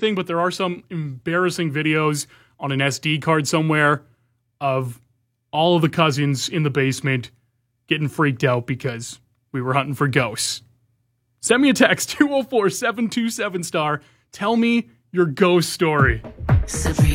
anything, but there are some embarrassing videos on an SD card somewhere of all of the cousins in the basement getting freaked out because we were hunting for ghosts. Send me a text, 204-727-STAR. Tell me your ghost story.